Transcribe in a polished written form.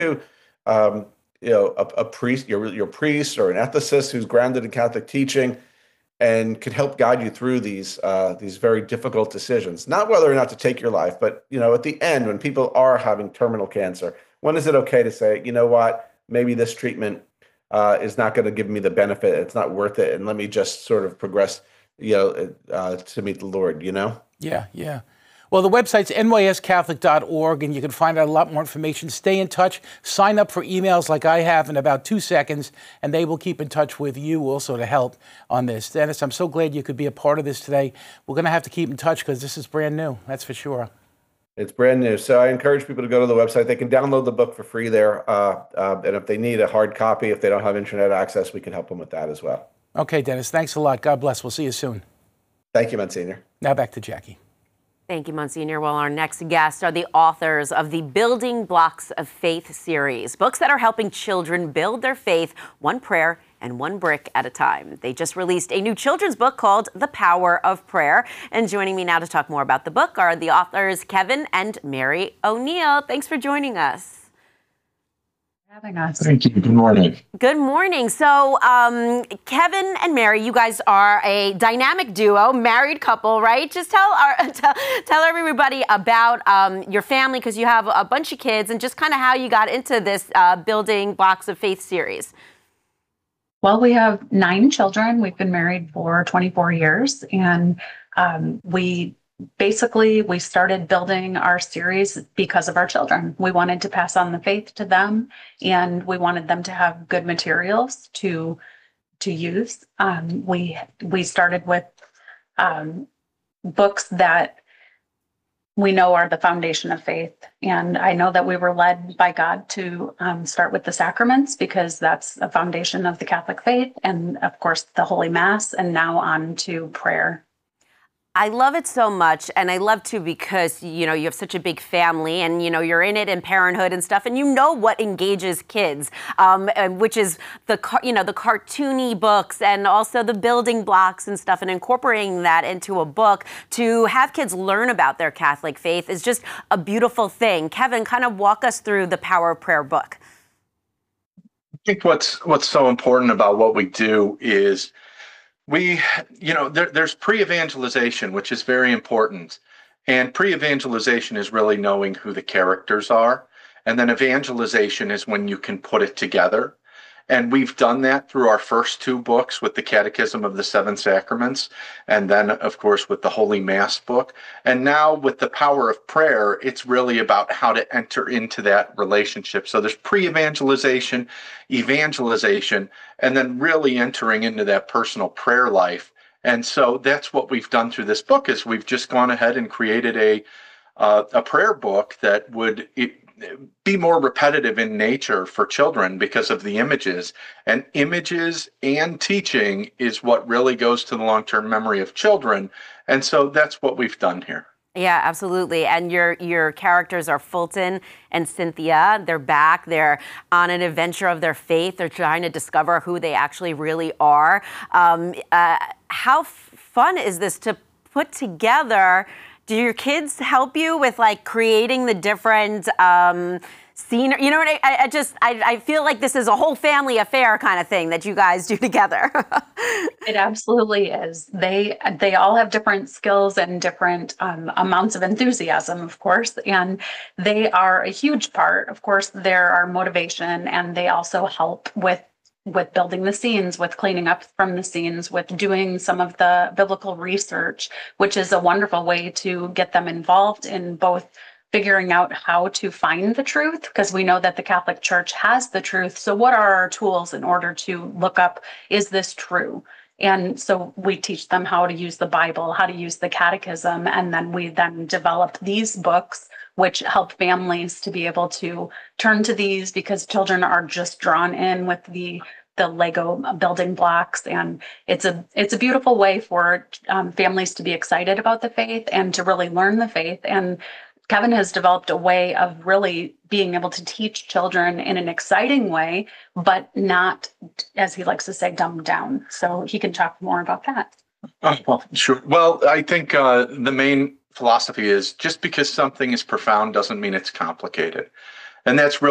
um, a priest, your priest or an ethicist who's grounded in Catholic teaching and can help guide you through these very difficult decisions. Not whether or not to take your life, but at the end, when people are having terminal cancer, when is it okay to say, you know what, maybe this treatment is not going to give me the benefit, it's not worth it, and let me just sort of progress, to meet the Lord. Yeah, yeah. Well, the website's nyscatholic.org, and you can find out a lot more information. Stay in touch. Sign up for emails like I have in about 2 seconds, and they will keep in touch with you also to help on this. Dennis, I'm so glad you could be a part of this today. We're going to have to keep in touch because this is brand new. That's for sure. It's brand new. So I encourage people to go to the website. They can download the book for free there. And if they need a hard copy, if they don't have internet access, we can help them with that as well. Okay, Dennis, thanks a lot. God bless. We'll see you soon. Thank you, Monsignor. Now back to Jackie. Thank you, Monsignor. Well, our next guests are the authors of the Building Blocks of Faith series, books that are helping children build their faith one prayer and one brick at a time. They just released a new children's book called The Power of Prayer. And joining me now to talk more about the book are the authors, Kevin and Mary O'Neill. Thanks for joining us. Having us. Thank you. Good morning. Good morning. So, Kevin and Mary, you guys are a dynamic duo, married couple, right? Just tell everybody about your family, because you have a bunch of kids, and just kind of how you got into this Building Blocks of Faith series. Well, we have 9 children. We've been married for 24 years, and we started building our series because of our children. We wanted to pass on the faith to them, and we wanted them to have good materials to use. We started with books that we know are the foundation of faith. And I know that we were led by God to start with the sacraments, because that's a foundation of the Catholic faith, and of course the Holy Mass, and now on to prayer. I love it so much, and I love to because, you have such a big family, and, you're in it in parenthood and stuff, and what engages kids, which is the cartoony books and also the building blocks and stuff, and incorporating that into a book to have kids learn about their Catholic faith is just a beautiful thing. Kevin, kind of walk us through the Power of Prayer book. I think what's so important about what we do is there's pre-evangelization, which is very important. And pre-evangelization is really knowing who the characters are. And then evangelization is when you can put it together. And we've done that through our first 2 books with the Catechism of the Seven Sacraments, and then, of course, with the Holy Mass book. And now with the Power of Prayer, it's really about how to enter into that relationship. So there's pre-evangelization, evangelization, and then really entering into that personal prayer life. And so that's what we've done through this book, is we've just gone ahead and created a prayer book that would be more repetitive in nature for children because of the images. And images and teaching is what really goes to the long-term memory of children. And so that's what we've done here. Yeah, absolutely. And your characters are Fulton and Cynthia. They're back. They're on an adventure of their faith. They're trying to discover who they actually really are. How fun is this to put together? Do your kids help you with creating the different scenery? You know what I feel like this is a whole family affair kind of thing that you guys do together. It absolutely is. They all have different skills and different amounts of enthusiasm, of course, and they are a huge part. Of course, they're our motivation, and they also help with building the scenes, with cleaning up from the scenes, with doing some of the biblical research, which is a wonderful way to get them involved in both figuring out how to find the truth, because we know that the Catholic Church has the truth. So what are our tools in order to look up, is this true? And so we teach them how to use the Bible, how to use the Catechism, and then we develop these books which help families to be able to turn to these, because children are just drawn in with the Lego building blocks. And it's a beautiful way for families to be excited about the faith and to really learn the faith. And Kevin has developed a way of really being able to teach children in an exciting way, but not, as he likes to say, dumbed down. So he can talk more about that. Oh, well, sure. Well, I think the main philosophy is just because something is profound doesn't mean it's complicated. And that's really